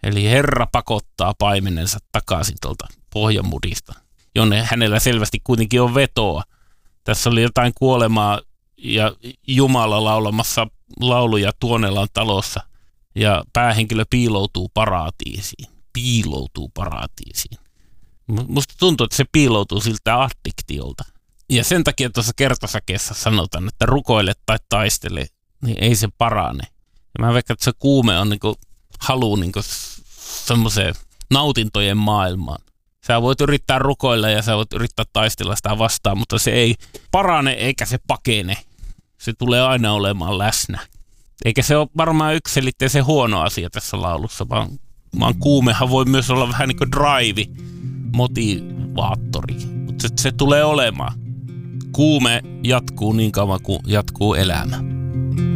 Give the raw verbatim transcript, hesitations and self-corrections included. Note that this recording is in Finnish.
Eli Herra pakottaa paimenensa takaisin tuolta pohjamudista, jonne hänellä selvästi kuitenkin on vetoa. Tässä oli jotain kuolemaa ja Jumala laulamassa lauluja Tuonelan talossa ja päähenkilö piiloutuu paratiisiin. Piiloutuu paratiisiin. Musta tuntuu, että se piiloutuu siltä addiktiolta. Ja sen takia tuossa kertosäkeessä sanotaan, että rukoile tai taistele, niin ei se parane. Ja mä veikkaan, että se kuume on niinku halu niinku semmoiseen nautintojen maailmaan. Sä voit yrittää rukoilla ja sä voit yrittää taistella sitä vastaan, mutta se ei parane eikä se pakene. Se tulee aina olemaan läsnä. Eikä se ole varmaan yksiselitteisen huono asia tässä laulussa, vaan, vaan kuumehan voi myös olla vähän niin kuin drive, motivaattori. Mutta se, se tulee olemaan. Kuume jatkuu niin kauan kuin jatkuu elämä.